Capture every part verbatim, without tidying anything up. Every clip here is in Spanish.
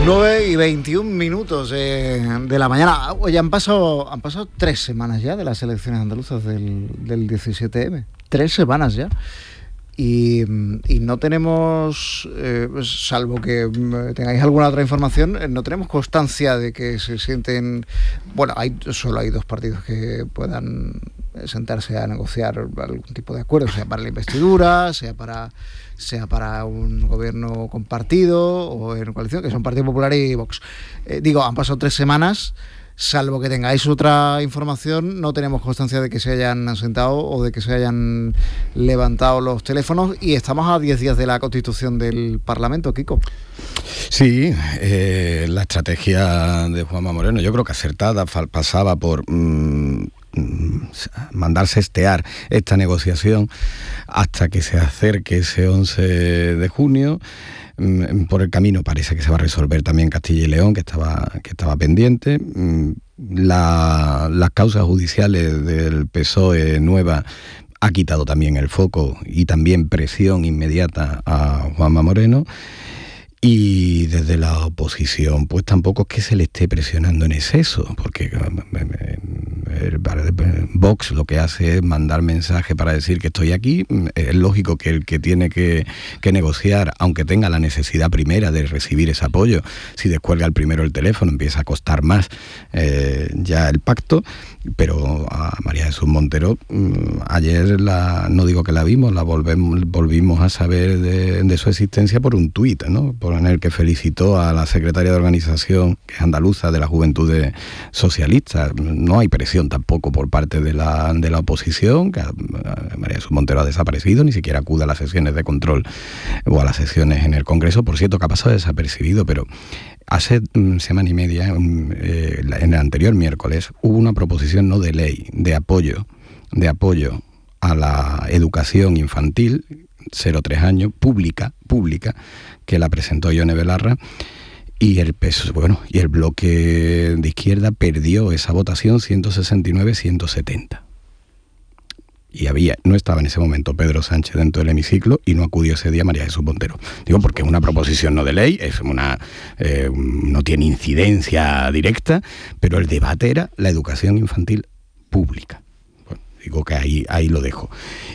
nueve y veintiún minutos eh, de la mañana. Oye, han pasado, han pasado tres semanas ya de las elecciones andaluzas del, del diecisiete eme. Tres semanas ya. Y, y no tenemos, eh, salvo que tengáis alguna otra información, no tenemos constancia de que se sienten... Bueno, hay solo hay dos partidos que puedan sentarse a negociar algún tipo de acuerdo, sea para la investidura, sea para... sea para un gobierno compartido o en coalición, que son Partido Popular y Vox. Eh, digo, han pasado tres semanas, salvo que tengáis otra información, no tenemos constancia de que se hayan sentado o de que se hayan levantado los teléfonos, y estamos a diez días de la constitución del Parlamento, Kiko. Sí, eh, la estrategia de Juanma Moreno, yo creo que acertada, pasaba por... Mmm, mandar sestear esta negociación hasta que se acerque ese once de junio. Por el camino parece que se va a resolver también Castilla y León, que estaba, que estaba pendiente. La, las causas judiciales del P S O E Nueva ha quitado también el foco y también presión inmediata a Juanma Moreno. Y desde la oposición, pues tampoco es que se le esté presionando en exceso, porque el Vox lo que hace es mandar mensaje para decir que estoy aquí. Es lógico que el que tiene que, que negociar, aunque tenga la necesidad primera de recibir ese apoyo, si descuelga el primero el teléfono empieza a costar más eh, ya el pacto. Pero a María Jesús Montero, ayer la, no digo que la vimos, la volvemos, volvimos a saber de, de su existencia por un tuit, ¿no? Por en el que felicitó a la secretaria de organización, que es andaluza, de la Juventud Socialista. No hay presión tampoco por parte de la, de la oposición, que María Jesús Montero ha desaparecido, ni siquiera acude a las sesiones de control o a las sesiones en el Congreso, por cierto, que ha pasado desapercibido, pero hace um, semana y media, um, eh, en el anterior miércoles, hubo una proposición no de ley, de apoyo, de apoyo a la educación infantil, cero a tres años, pública, pública, que la presentó Ione Belarra, y el peso, bueno, y el bloque de izquierda perdió esa votación ciento sesenta y nueve a ciento setenta. Y había, no estaba en ese momento Pedro Sánchez dentro del hemiciclo y no acudió ese día María Jesús Montero. Digo, porque es una proposición no de ley, es una eh, no tiene incidencia directa, pero el debate era la educación infantil pública. Bueno, digo que ahí, ahí lo dejo.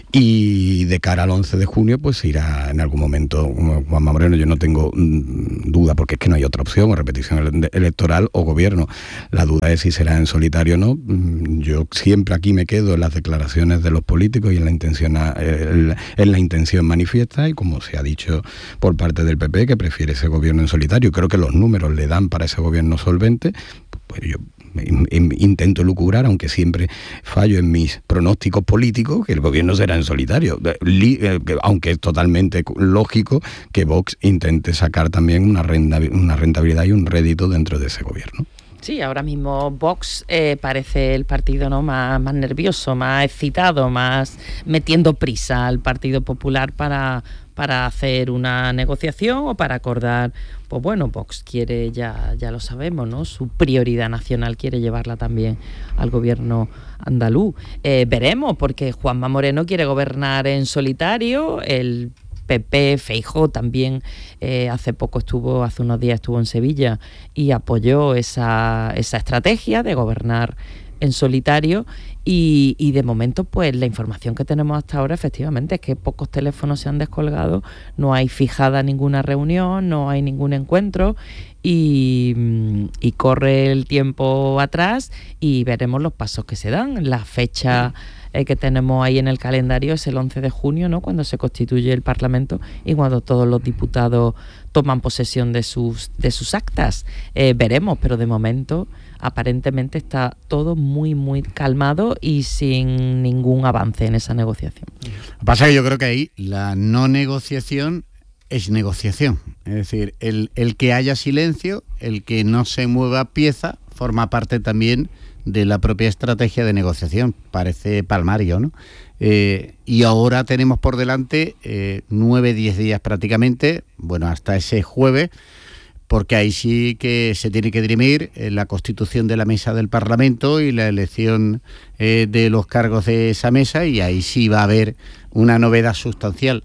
Y de cara al once de junio, pues irá en algún momento Juanma Moreno. Yo no tengo mmm, duda, porque es que no hay otra opción, o repetición electoral o gobierno. La duda es si será en solitario o no. Yo siempre aquí me quedo en las declaraciones de los políticos y en la intención, en la intención manifiesta, y como se ha dicho por parte del P P, que prefiere ese gobierno en solitario. Creo que los números le dan para ese gobierno solvente. Pues yo intento lucubrar, aunque siempre fallo en mis pronósticos políticos, que el gobierno será en solitario, aunque es totalmente lógico que Vox intente sacar también una rentabilidad y un rédito dentro de ese gobierno. Sí, ahora mismo Vox eh, parece el partido, ¿no?, más, más nervioso, más excitado, más metiendo prisa al Partido Popular para, para hacer una negociación o para acordar. Pues bueno, Vox quiere, ya, ya lo sabemos, ¿no?, su prioridad nacional quiere llevarla también al gobierno andaluz. Eh, veremos, porque Juanma Moreno quiere gobernar en solitario. El P P, Feijóo también eh, hace poco estuvo, hace unos días estuvo en Sevilla y apoyó esa, esa estrategia de gobernar en solitario, y, y de momento pues la información que tenemos hasta ahora efectivamente es que pocos teléfonos se han descolgado, no hay fijada ninguna reunión, no hay ningún encuentro, y, y corre el tiempo atrás y veremos los pasos que se dan. La fecha eh, que tenemos ahí en el calendario es el once de junio, ¿no?, cuando se constituye el Parlamento y cuando todos los diputados toman posesión de sus, de sus actas. Eh, veremos, pero de momento aparentemente está todo muy, muy calmado y sin ningún avance en esa negociación. Lo que pasa es que yo creo que ahí la no negociación es negociación. Es decir, el, el que haya silencio, el que no se mueva pieza, forma parte también de la propia estrategia de negociación. Parece palmario, ¿no? Eh, y ahora tenemos por delante eh, nueve, diez días prácticamente, bueno, hasta ese jueves, porque ahí sí que se tiene que dirimir eh, la constitución de la mesa del Parlamento y la elección eh, de los cargos de esa mesa, y ahí sí va a haber una novedad sustancial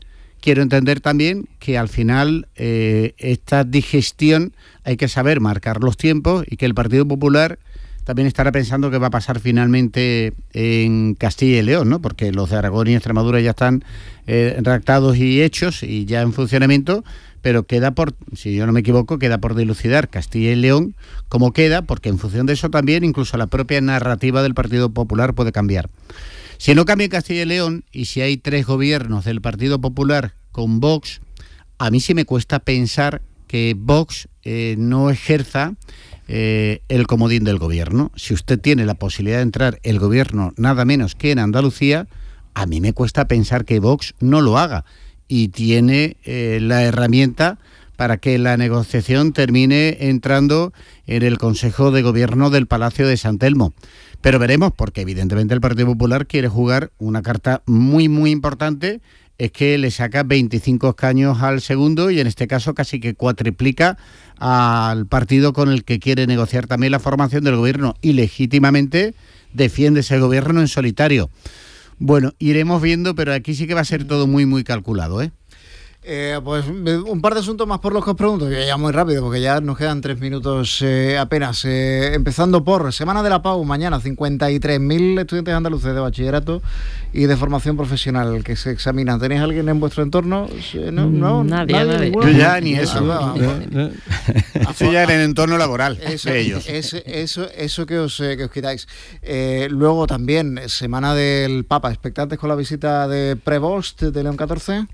quiero entender también que al final eh, esta digestión hay que saber marcar los tiempos y que el Partido Popular también estará pensando qué va a pasar finalmente en Castilla y León, ¿no? Porque los de Aragón y Extremadura ya están eh, redactados y hechos y ya en funcionamiento, pero queda por, si yo no me equivoco, queda por dilucidar Castilla y León cómo queda, porque en función de eso también incluso la propia narrativa del Partido Popular puede cambiar. Si no cambia Castilla y León y si hay tres gobiernos del Partido Popular con Vox, a mí sí me cuesta pensar que Vox eh, no ejerza eh, el comodín del gobierno. Si usted tiene la posibilidad de entrar el gobierno nada menos que en Andalucía, a mí me cuesta pensar que Vox no lo haga y tiene eh, la herramienta para que la negociación termine entrando en el Consejo de Gobierno del Palacio de San Telmo. Pero veremos, porque evidentemente el Partido Popular quiere jugar una carta muy, muy importante, es que le saca veinticinco escaños al segundo y en este caso casi que cuatriplica al partido con el que quiere negociar también la formación del gobierno y legítimamente defiende ese gobierno en solitario. Bueno, iremos viendo, pero aquí sí que va a ser todo muy, muy calculado, ¿eh? Eh, pues un par de asuntos más por los que os pregunto, que ya muy rápido, porque ya nos quedan tres minutos eh, apenas. Eh, empezando por Semana de la Pau, mañana, cincuenta y tres mil estudiantes andaluces de bachillerato y de formación profesional que se examinan. ¿Tenéis alguien en vuestro entorno? No, no, nadie, nadie. nadie. Yo ya ni eso. No, no, no. Eso ya en el entorno laboral eso, de ellos. Eso, eso, eso que, os, eh, que os quitáis. Eh, luego también, Semana del Papa, expectantes con la visita de Prevost de León catorce.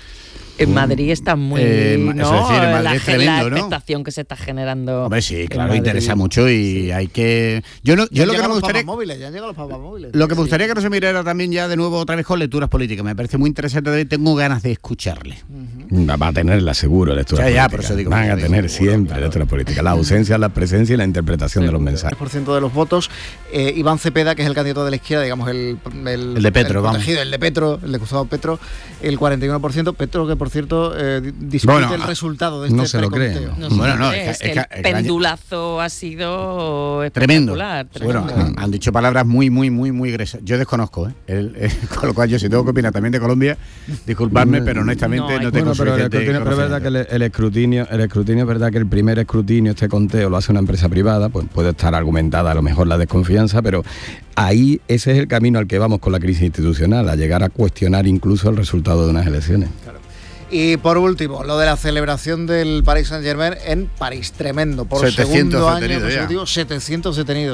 En Madrid está muy... Eh, ¿no? Es decir, en Madrid la, es tremendo, la expectación, ¿no?, que se está generando. Hombre, sí, claro, interesa mucho y sí. hay que... Yo, no, yo lo que me gustaría... Móviles, ya han llegado los papas móviles. Lo que me gustaría sí. que no se mirara también ya de nuevo otra vez con lecturas políticas. Me parece muy interesante, tengo ganas de escucharle. Uh-huh. Va a tenerla seguro, lecturas o sea, ya, políticas. Por eso digo, van a tener seguro, siempre claro. lecturas políticas. La ausencia, la presencia y la interpretación sí, de los mensajes. tres por ciento de los votos. Eh, Iván Cepeda, que es el candidato de la izquierda, digamos, el... El, el de Petro, el vamos. Protegido, el de Petro, el de Gustavo Petro, el cuarenta y uno por ciento. Petro, que por cierto... Eh, discute bueno, el resultado de este no se lo cree. No bueno, no, es, es que, es que el pendulazo ha sido tremendo. tremendo. Bueno, han, han dicho palabras muy, muy, muy, muy gruesas. Yo desconozco, ¿eh? El, el, con lo cual yo si tengo que opinar también de Colombia, disculpadme, pero honestamente no, no tengo bueno, pero el escrutinio, pero es verdad que el, el escrutinio, el escrutinio es verdad que el primer escrutinio, este conteo lo hace una empresa privada, pues puede estar argumentada a lo mejor la desconfianza, pero ahí ese es el camino al que vamos con la crisis institucional, a llegar a cuestionar incluso el resultado de unas elecciones. Claro. Y por último, lo de la celebración del Paris Saint-Germain en París, tremendo, por segundo año consecutivo, setecientos detenidos.